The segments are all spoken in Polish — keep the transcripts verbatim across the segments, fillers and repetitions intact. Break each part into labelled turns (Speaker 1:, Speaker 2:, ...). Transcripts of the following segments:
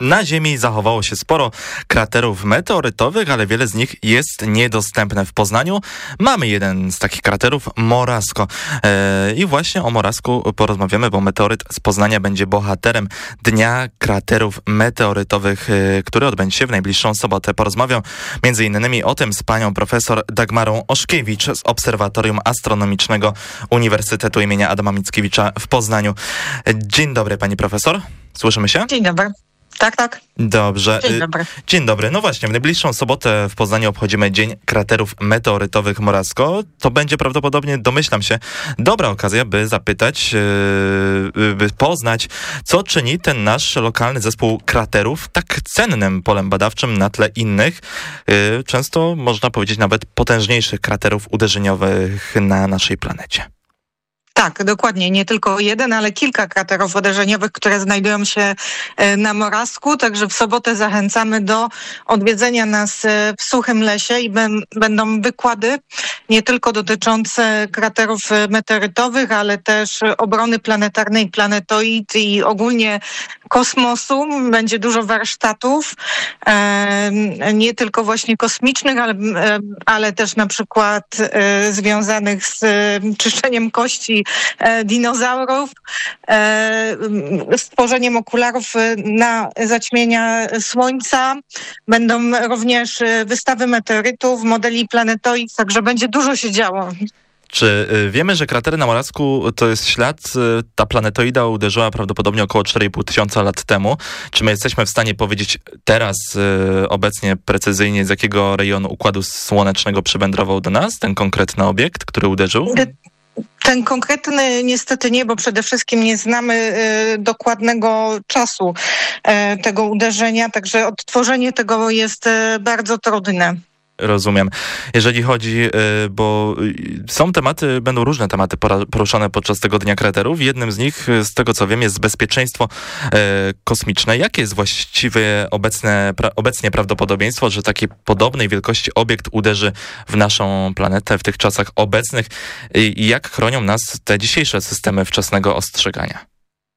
Speaker 1: na Ziemi zachowało się sporo kraterów meteorytowych, ale wiele z nich jest niedostępne w Poznaniu. Mamy jeden z takich kraterów, Morasko. E, I właśnie o Morasku porozmawiamy, bo meteoryt z Poznania będzie bohaterem Dnia Kraterów Meteorytowych, e, który odbędzie się w najbliższą sobotę. Porozmawiam między innymi o tym z panią profesor Dagmarą Oszkiewicz z Obserwatorium Astronomicznego Uniwersytetu imienia Adama Mickiewicza w Poznaniu. Dzień dobry, pani profesor. Słyszymy się?
Speaker 2: Dzień dobry. Tak, tak.
Speaker 1: Dobrze.
Speaker 2: Dzień dobry.
Speaker 1: Dzień dobry. No właśnie, w najbliższą sobotę w Poznaniu obchodzimy Dzień Kraterów Meteorytowych Morasko. To będzie prawdopodobnie, domyślam się, dobra okazja, by zapytać, yy, by poznać, co czyni ten nasz lokalny zespół kraterów tak cennym polem badawczym na tle innych, yy, często można powiedzieć nawet potężniejszych kraterów uderzeniowych na naszej planecie.
Speaker 2: Tak, dokładnie. Nie tylko jeden, ale kilka kraterów uderzeniowych, które znajdują się na Morasku. Także w sobotę zachęcamy do odwiedzenia nas w Suchym Lesie i będą wykłady nie tylko dotyczące kraterów meteorytowych, ale też obrony planetarnej, planetoid i ogólnie kosmosu. Będzie dużo warsztatów, nie tylko właśnie kosmicznych, ale, ale też na przykład związanych z czyszczeniem kości dinozaurów, stworzeniem okularów na zaćmienia Słońca. Będą również wystawy meteorytów, modeli planetoid, także będzie dużo się działo.
Speaker 1: Czy wiemy, że kratery na Morasku to jest ślad? Ta planetoida uderzyła prawdopodobnie około cztery i pół tysiąca lat temu. Czy my jesteśmy w stanie powiedzieć teraz, obecnie precyzyjnie, z jakiego rejonu Układu Słonecznego przywędrował do nas ten konkretny obiekt, który uderzył?
Speaker 2: Ten konkretny niestety nie, bo przede wszystkim nie znamy y, dokładnego czasu y, tego uderzenia, także odtworzenie tego jest y, bardzo trudne.
Speaker 1: Rozumiem. Jeżeli chodzi, bo są tematy, będą różne tematy poruszane podczas tego Dnia Kraterów. Jednym z nich, z tego co wiem, jest bezpieczeństwo kosmiczne. Jakie jest właściwie obecne, obecnie prawdopodobieństwo, że taki podobnej wielkości obiekt uderzy w naszą planetę w tych czasach obecnych i jak chronią nas te dzisiejsze systemy wczesnego ostrzegania?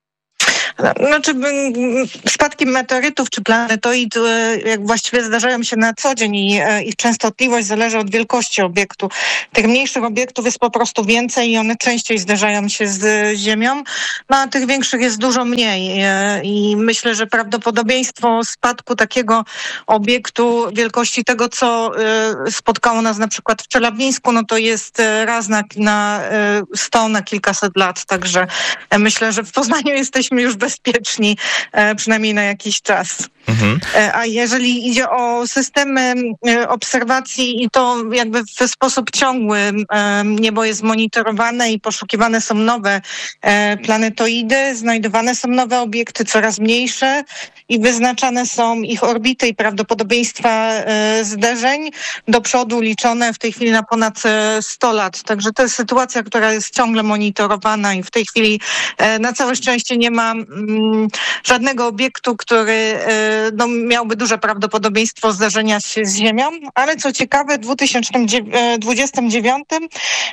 Speaker 2: Znaczy, spadki meteorytów czy planetoid jak właściwie zdarzają się na co dzień i ich częstotliwość zależy od wielkości obiektu. Tych mniejszych obiektów jest po prostu więcej i one częściej zderzają się z Ziemią, no a tych większych jest dużo mniej i myślę, że prawdopodobieństwo spadku takiego obiektu wielkości tego, co spotkało nas na przykład w Czelabińsku, no to jest raz na, na sto, na kilkaset lat, także myślę, że w Poznaniu jesteśmy już bezpieczni, przynajmniej na jakiś czas. Mhm. A jeżeli idzie o systemy obserwacji i to jakby w sposób ciągły niebo jest monitorowane i poszukiwane są nowe planetoidy, znajdowane są nowe obiekty coraz mniejsze i wyznaczane są ich orbity i prawdopodobieństwa zderzeń do przodu liczone w tej chwili na ponad sto lat. Także to jest sytuacja, która jest ciągle monitorowana i w tej chwili na całe szczęście nie ma mm, żadnego obiektu, który no, miałby duże prawdopodobieństwo zdarzenia się z Ziemią, ale co ciekawe w dwa tysiące dwudziestym dziewiątym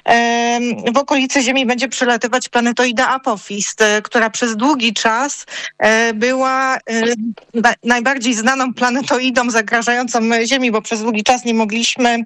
Speaker 2: w okolicy Ziemi będzie przelatywać planetoida Apophis, która przez długi czas była najbardziej znaną planetoidą zagrażającą Ziemi, bo przez długi czas nie mogliśmy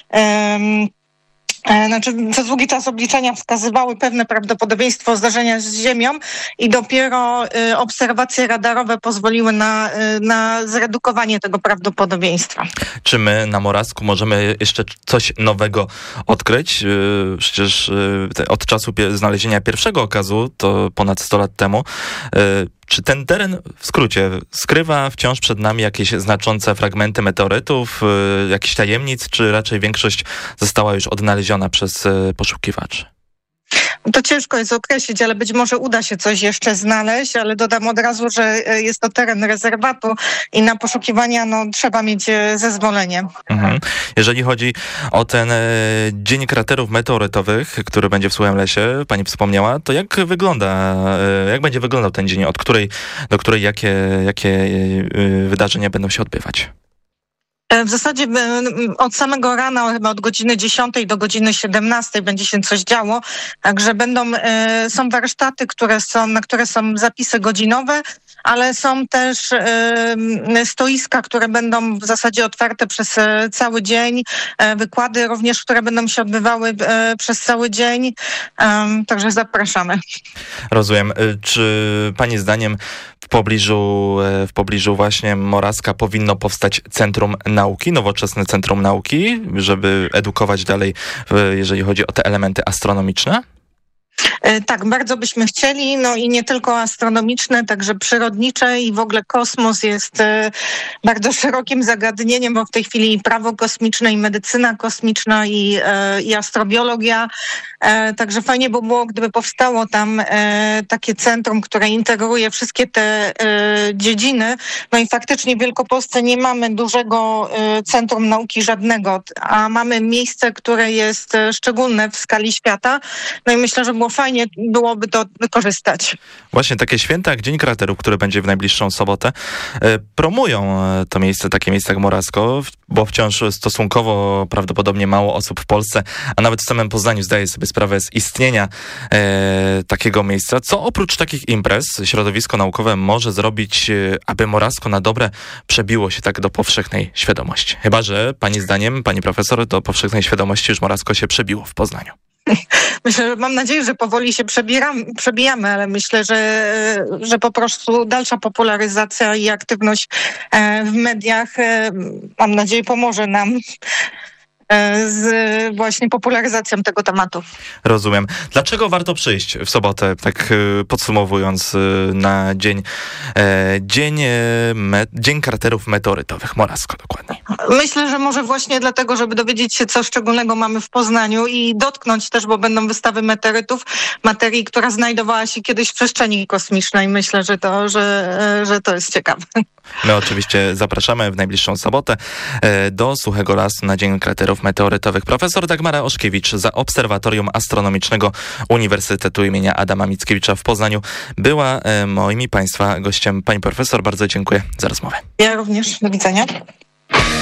Speaker 2: Znaczy, przez długi czas obliczenia wskazywały pewne prawdopodobieństwo zdarzenia z Ziemią i dopiero y, obserwacje radarowe pozwoliły na, y, na zredukowanie tego prawdopodobieństwa.
Speaker 1: Czy my na Morasku możemy jeszcze coś nowego odkryć? Yy, przecież yy, od czasu pie- znalezienia pierwszego okazu, to ponad sto lat temu, yy, czy ten teren, w skrócie, skrywa wciąż przed nami jakieś znaczące fragmenty meteorytów, yy, jakichś tajemnic, czy raczej większość została już odnaleziona przez yy, poszukiwaczy?
Speaker 2: To ciężko jest określić, ale być może uda się coś jeszcze znaleźć, ale dodam od razu, że jest to teren rezerwatu i na poszukiwania no, trzeba mieć zezwolenie. Mhm.
Speaker 1: Jeżeli chodzi o ten e, Dzień Kraterów Meteorytowych, który będzie w Suchym Lesie, pani wspomniała, to jak wygląda, e, jak będzie wyglądał ten dzień, od której do której, jakie, jakie e, wydarzenia będą się odbywać?
Speaker 2: W zasadzie od samego rana, chyba od godziny dziesiątej do godziny siedemnastej będzie się coś działo, także będą, są warsztaty, które są, na które są zapisy godzinowe, ale są też stoiska, które będą w zasadzie otwarte przez cały dzień, wykłady również, które będą się odbywały przez cały dzień, także zapraszamy.
Speaker 1: Rozumiem. Czy pani zdaniem w pobliżu, w pobliżu właśnie Morawska powinno powstać Centrum Nauki, nowoczesne Centrum Nauki, żeby edukować dalej, jeżeli chodzi o te elementy astronomiczne?
Speaker 2: Tak, bardzo byśmy chcieli, no i nie tylko astronomiczne, także przyrodnicze i w ogóle kosmos jest bardzo szerokim zagadnieniem, bo w tej chwili i prawo kosmiczne, i medycyna kosmiczna, i, i astrobiologia, także fajnie by było, gdyby powstało tam takie centrum, które integruje wszystkie te dziedziny. No i faktycznie w Wielkopolsce nie mamy dużego centrum nauki żadnego, a mamy miejsce, które jest szczególne w skali świata, no i myślę, że było fajnie byłoby to wykorzystać.
Speaker 1: Właśnie takie święta jak Dzień Kraterów, który będzie w najbliższą sobotę, promują to miejsce, takie miejsce jak Morawsko, bo wciąż stosunkowo prawdopodobnie mało osób w Polsce, a nawet w samym Poznaniu zdaje sobie sprawę z istnienia e, takiego miejsca. Co oprócz takich imprez środowisko naukowe może zrobić, aby Morawsko na dobre przebiło się tak do powszechnej świadomości? Chyba że pani zdaniem, pani profesor, do powszechnej świadomości już Morawsko się przebiło w Poznaniu.
Speaker 2: Myślę, że mam nadzieję, że powoli się przebieram, przebijamy, ale myślę, że, że po prostu dalsza popularyzacja i aktywność w mediach, mam nadzieję, pomoże nam z właśnie popularyzacją tego tematu.
Speaker 1: Rozumiem. Dlaczego warto przyjść w sobotę, tak podsumowując, na dzień, dzień, me, dzień kraterów meteorytowych, Morawsko dokładnie?
Speaker 2: Myślę, że może właśnie dlatego, żeby dowiedzieć się, co szczególnego mamy w Poznaniu i dotknąć też, bo będą wystawy meteorytów, materii, która znajdowała się kiedyś w przestrzeni kosmicznej. Myślę, że to, że, że to jest ciekawe.
Speaker 1: My oczywiście zapraszamy w najbliższą sobotę do Suchego Lasu na Dzień Kraterów Meteorytowych. Profesor Dagmara Oszkiewicz z Obserwatorium Astronomicznego Uniwersytetu imienia Adama Mickiewicza w Poznaniu była moim i państwa gościem. Pani profesor, bardzo dziękuję za rozmowę.
Speaker 2: Ja również. Do widzenia.